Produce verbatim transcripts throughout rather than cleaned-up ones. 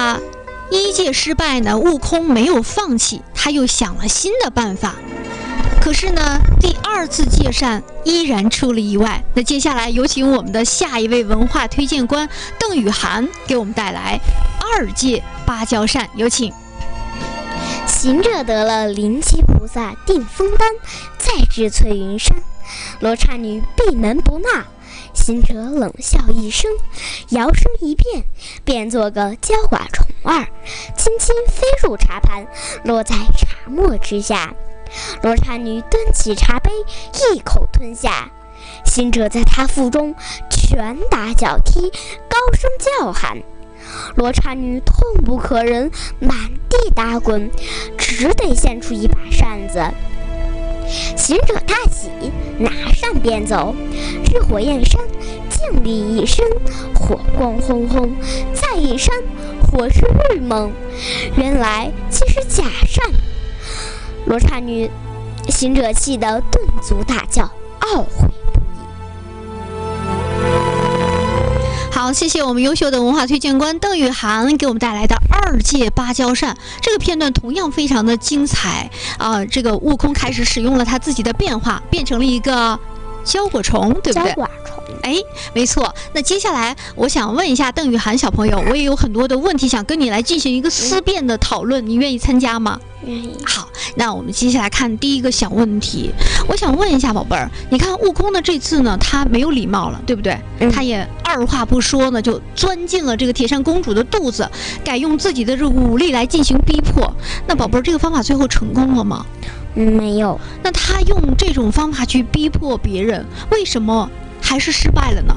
那一届失败呢，悟空没有放弃，他又想了新的办法。可是呢，第二次借扇依然出了意外。那接下来有请我们的下一位文化推荐官邓雨涵给我们带来二届芭蕉扇，有请。 行者得了灵吉菩萨定风丹，再至翠云山，罗刹女闭门不纳。行者冷笑一声，摇身一变，变作个娇寡虫儿，轻轻飞入茶盘，落在茶沫之下。罗刹女端起茶杯，一口吞下。行者在她腹中拳打脚踢，高声叫喊。罗刹女痛不可忍，满地打滚，只得现出一把扇子。行者大喜，拿扇便走，至火焰山，静立一声，火光轰轰，再一扇，火势日猛，原来既是假扇。罗刹女行者气得顿足大叫，懊悔不已。 好，谢谢我们优秀的文化推荐官邓雨涵给我们带来的二届芭蕉扇。这个片段同样非常的精彩啊、呃！这个悟空开始使用了他自己的变化，变成了一个胶果虫，对不对？ 胶quả虫。 哎，没错。那接下来我想问一下邓雨涵小朋友，我也有很多的问题想跟你来进行一个思辨的讨论，你愿意参加吗？ 愿意。 好，那我们接下来看第一个小问题。我想问一下宝贝儿，你看悟空的这次呢，他没有礼貌了，对不对？ 嗯、 他也二话不说呢，就钻进了这个铁扇公主的肚子，改用自己的这个武力来进行逼迫。那宝贝儿，这个方法最后成功了吗？ 嗯，没有。 那他用这种方法去逼迫别人，为什么还是失败了呢？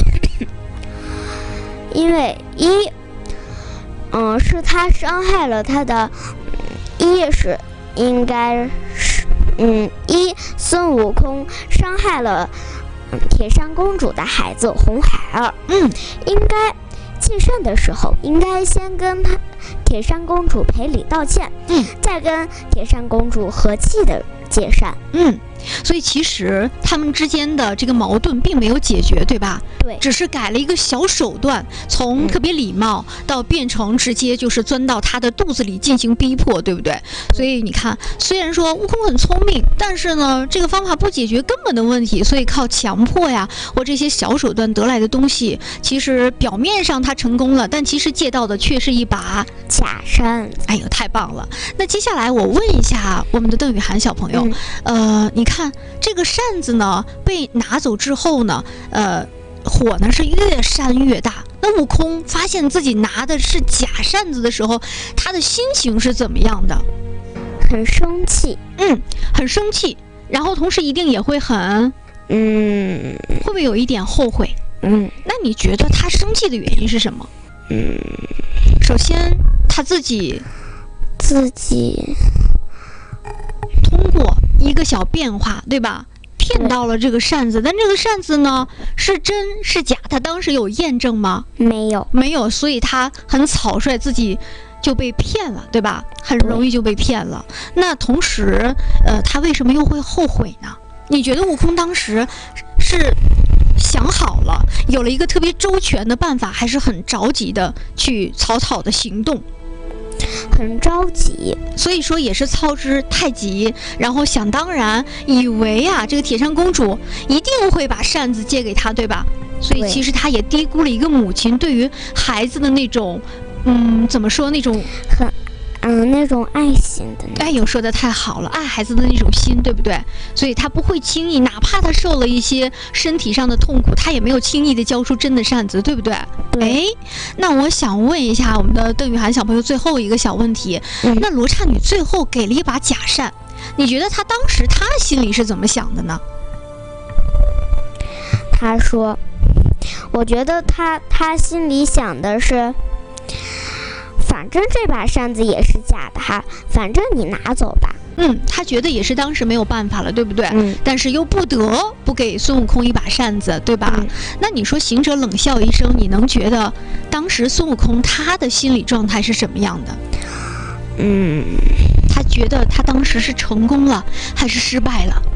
因为一，嗯，是他伤害了他的，一是应该是，嗯，一孙悟空伤害了，嗯，铁扇公主的孩子红孩儿， 嗯， 应该借扇的时候应该先跟他铁扇公主赔礼道歉， 嗯， 再跟铁扇公主和气的借扇， 嗯。所以其实他们之间的这个矛盾并没有解决，对吧？ 对， 只是改了一个小手段，从特别礼貌到变成直接就是钻到他的肚子里进行逼迫，对不对？所以你看，虽然说悟空很聪明，但是呢，这个方法不解决根本的问题，所以靠强迫呀或这些小手段得来的东西，其实表面上他成功了，但其实借到的却是一把假扇。 哎呦，太棒了！那接下来我问一下我们的邓雨涵小朋友，嗯、呃，你看这个扇子呢被拿走之后呢，呃，火呢是越扇越大。那悟空发现自己拿的是假扇子的时候，他的心情是怎么样的？ 很生气。 嗯，很生气，然后同时一定也会很， 嗯， 会不会有一点后悔？ 嗯， 那你觉得他生气的原因是什么？ 嗯， 首先他自己自己通过一个小变化，对吧？骗到了这个扇子，但这个扇子呢是真是假？他当时有验证吗？ 没有， 没有，所以他很草率，自己就被骗了，对吧？很容易就被骗了。那同时，呃，他为什么又会后悔呢？你觉得悟空当时是想好了，有了一个特别周全的办法，还是很着急的去草草的行动？ 很着急， 所以说也是操之太急，然后想当然以为啊，这个铁扇公主一定会把扇子借给他，对吧？所以其实他也低估了一个母亲对于孩子的那种，嗯，怎么说那种很，嗯，那种爱心的那种。 哎呦，说的太好了，爱孩子的那种心，对不对？所以他不会轻易，哪怕他受了一些身体上的痛苦，他也没有轻易的交出真的扇子，对不对？哎，那我想问一下我们的邓雨涵小朋友最后一个小问题，嗯、那罗刹女最后给了一把假扇，你觉得她当时她心里是怎么想的呢？ 她说，我觉得她她心里想的是，反正这把扇子也是假的哈，反正你拿走吧。 嗯，他觉得也是当时没有办法了，对不对？ 嗯。 但是又不得不给孙悟空一把扇子，对吧？嗯。那你说行者冷笑一声，你能觉得当时孙悟空他的心理状态是什么样的？ 嗯， 他觉得他当时是成功了还是失败了？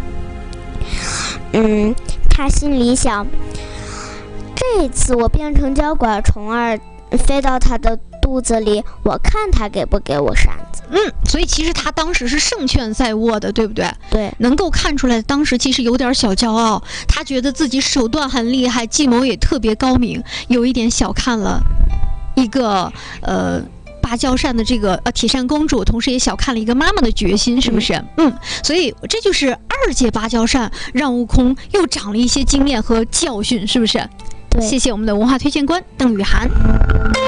嗯，他心里想，这次我变成胶quả虫儿飞到他的肚肚子里，我看他给不给我扇子。 嗯，所以其实他当时是胜券在握的，对不对？ 对， 能够看出来，当时其实有点小骄傲，他觉得自己手段很厉害，计谋也特别高明，有一点小看了一个呃。芭蕉扇的这个呃铁扇公主，同时也小看了一个妈妈的决心，是不是？嗯, 嗯，所以这就是二届芭蕉扇让悟空又长了一些经验和教训，是不是？ 对， 谢谢我们的文化推荐官邓雨涵。